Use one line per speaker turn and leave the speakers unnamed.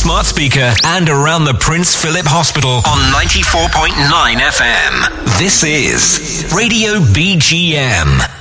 smart speaker and around the Prince Philip Hospital on 94.9 FM. This is Radio BGM.